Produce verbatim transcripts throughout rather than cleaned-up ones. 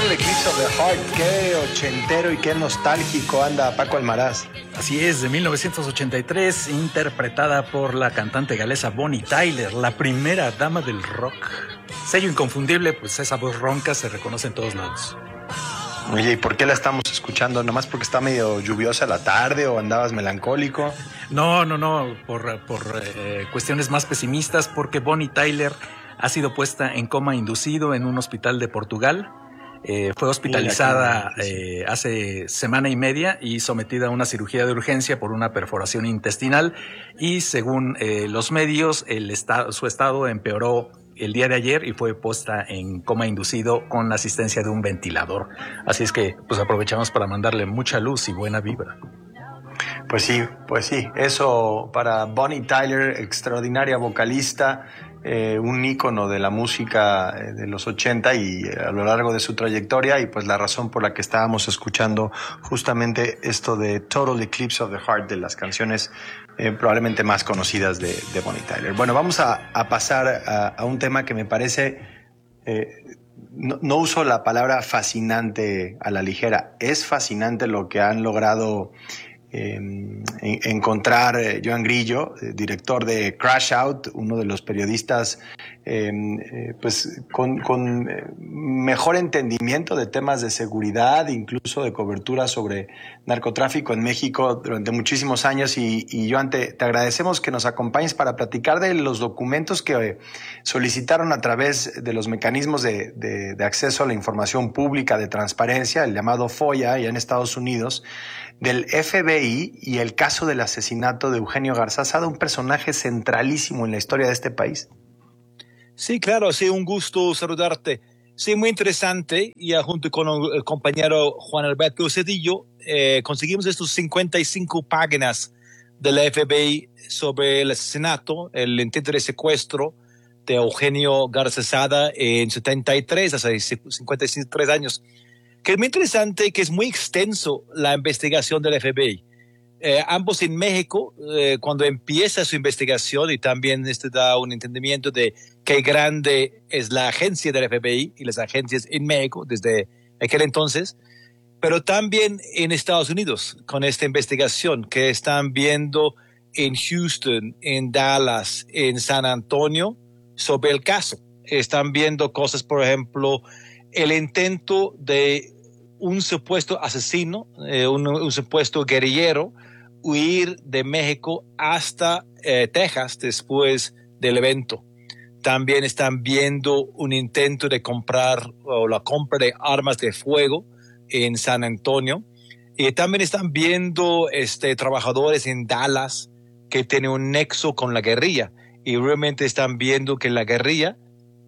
Total Eclipse of the Heart. Qué ochentero y qué nostálgico anda Paco Almaraz. Así es, de mil novecientos ochenta y tres, interpretada por la cantante galesa Bonnie Tyler, la primera dama del rock. Sello inconfundible, pues esa voz ronca se reconoce en todos lados. Oye, ¿y por qué la estamos escuchando? ¿Nomás porque está medio lluviosa la tarde o andabas melancólico? No, no, no, por, por eh, cuestiones más pesimistas, porque Bonnie Tyler ha sido puesta en coma inducido en un hospital de Portugal. Eh, fue hospitalizada eh, hace semana y media y sometida a una cirugía de urgencia por una perforación intestinal, y según eh, los medios, el estado, su estado empeoró el día de ayer y fue puesta en coma inducido con la asistencia de un ventilador. Así es que pues aprovechamos para mandarle mucha luz y buena vibra. Pues sí, pues sí, eso para Bonnie Tyler, extraordinaria vocalista, eh, un ícono de la música de los ochenta y a lo largo de su trayectoria, y pues la razón por la que estábamos escuchando justamente esto de Total Eclipse of the Heart, de las canciones eh, probablemente más conocidas de, de Bonnie Tyler. Bueno, vamos a, a pasar a, a un tema que me parece, eh, no, no uso la palabra fascinante a la ligera, es fascinante lo que han logrado Eh, en, encontrar eh, Joan Grillo, eh, director de Crash Out, uno de los periodistas eh, eh, pues con, con eh, mejor entendimiento de temas de seguridad, incluso de cobertura sobre narcotráfico en México durante muchísimos años. Y, y Joan, te, te agradecemos que nos acompañes para platicar de los documentos que solicitaron a través de los mecanismos de, de, de acceso a la información pública, de transparencia, el llamado FOIA, allá en Estados Unidos, del F B I, y el caso del asesinato de Eugenio Garza Sada, un personaje centralísimo en la historia de este país. Sí, claro, sí, un gusto saludarte. Sí, muy interesante. Y junto con el compañero Juan Alberto Cedillo, eh, conseguimos estos cincuenta y cinco páginas de la F B I sobre el asesinato, el intento de secuestro de Eugenio Garza Sada en setenta y tres, hace cincuenta y tres años. Que es muy interesante, que es muy extenso la investigación del F B I. Eh, ambos en México, eh, cuando empieza su investigación, y también esto da un entendimiento de qué grande es la agencia del F B I y las agencias en México desde aquel entonces, pero también en Estados Unidos con esta investigación que están viendo en Houston, en Dallas, en San Antonio sobre el caso. Están viendo cosas, por ejemplo, el intento de un supuesto asesino, eh, un, un supuesto guerrillero, huir de México hasta eh, Texas después del evento. También están viendo un intento de comprar o la compra de armas de fuego en San Antonio. Y también están viendo este, trabajadores en Dallas que tienen un nexo con la guerrilla. Y realmente están viendo que la guerrilla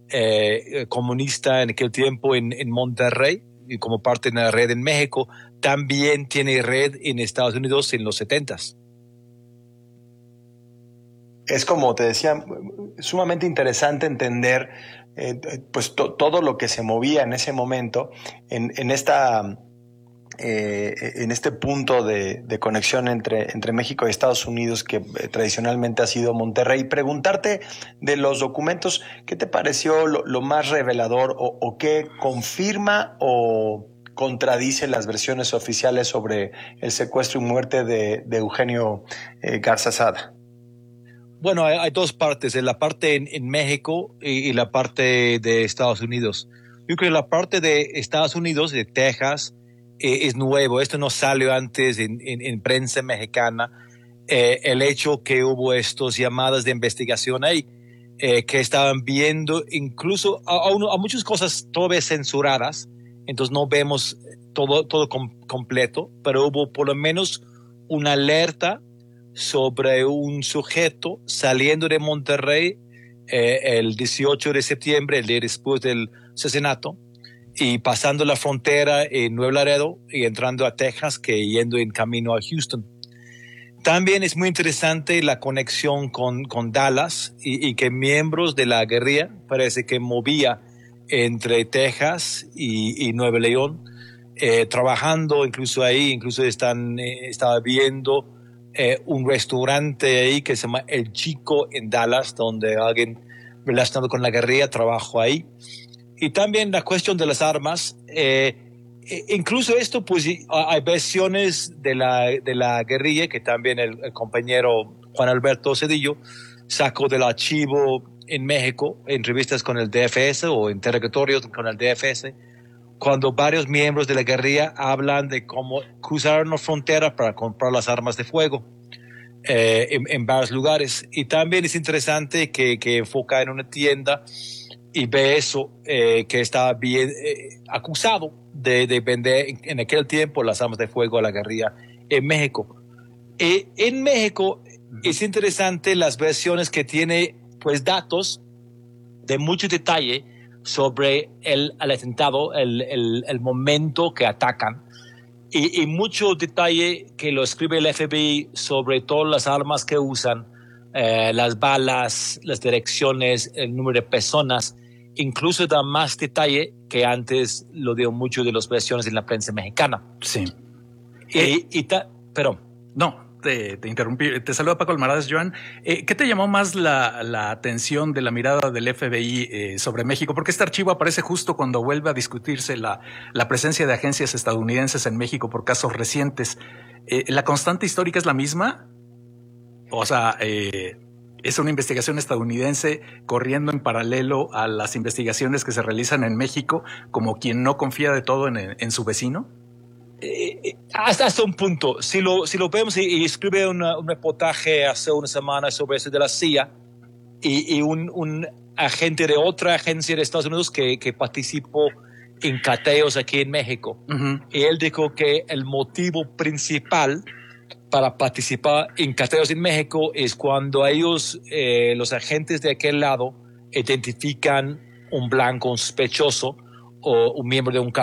eh, comunista en aquel tiempo en, en Monterrey, y como parte de la red en México, también tiene red en Estados Unidos en los setentas. Es, como te decía, sumamente interesante entender eh, pues to, todo lo que se movía en ese momento en, en esta eh, en este punto de, de conexión entre, entre México y Estados Unidos, que eh, tradicionalmente ha sido Monterrey. Preguntarte de los documentos, ¿qué te pareció lo, lo más revelador, o, o qué confirma o contradice las versiones oficiales sobre el secuestro y muerte de, de Eugenio eh, Garza Sada? Bueno, hay, hay dos partes, la parte en, en México y, y la parte de Estados Unidos. Yo creo que la parte de Estados Unidos, de Texas, eh, es nuevo. Esto no salió antes en, en, en prensa mexicana. Eh, el hecho que hubo estos llamadas de investigación ahí, eh, que estaban viendo incluso a, a, uno, a muchas cosas todavía censuradas, entonces no vemos todo, todo com, completo, pero hubo por lo menos una alerta sobre un sujeto saliendo de Monterrey eh, el dieciocho de septiembre, el día después del asesinato, y pasando la frontera en Nuevo Laredo y entrando a Texas, que yendo en camino a Houston. También es muy interesante la conexión con, con Dallas, y, y que miembros de la guerrilla parece que movía entre Texas y, y Nuevo León, eh, trabajando incluso ahí. Incluso están, eh, estaba viendo eh, un restaurante ahí que se llama El Chico en Dallas, donde alguien relacionado con la guerrilla trabajó ahí. Y también la cuestión de las armas. Eh, incluso esto, pues hay versiones de la, de la guerrilla que también el, el compañero Juan Alberto Cedillo sacó del archivo en México, en entrevistas con el D F S o interrogatorios con el D F S, cuando varios miembros de la guerrilla hablan de cómo cruzaron la frontera para comprar las armas de fuego eh, en, en varios lugares. Y también es interesante que, que enfoca en una tienda y ve eso, eh, que está bien eh, acusado de, de vender en, en aquel tiempo las armas de fuego a la guerrilla en México. Eh, en México es interesante las versiones que tiene, pues, datos de mucho detalle sobre el, el atentado, el, el, el momento que atacan, y, y mucho detalle que lo escribe el F B I sobre todas las armas que usan, eh, las balas, las direcciones, el número de personas. Incluso da más detalle que antes lo dio mucho de las versiones en la prensa mexicana. Sí. Y, Eh, y ta, perdón. No, te, te interrumpí. Te saluda Paco Almaraz, Joan. Eh, ¿Qué te llamó más la, la atención de la mirada del F B I eh, sobre México? Porque este archivo aparece justo cuando vuelve a discutirse la, la presencia de agencias estadounidenses en México por casos recientes. Eh, ¿La constante histórica es la misma? O sea, eh, ¿es una investigación estadounidense corriendo en paralelo a las investigaciones que se realizan en México, como quien no confía de todo en, en su vecino? Eh, hasta, hasta un punto. Si lo, si lo vemos, y, y escribe una, un reportaje hace una semana sobre eso de la C I A, y, y un, un agente de otra agencia de Estados Unidos que, que participó en cateos aquí en México. Uh-huh. Y él dijo que el motivo principal para participar en cateos en México es cuando ellos, eh, los agentes de aquel lado, identifican un blanco sospechoso o un miembro de un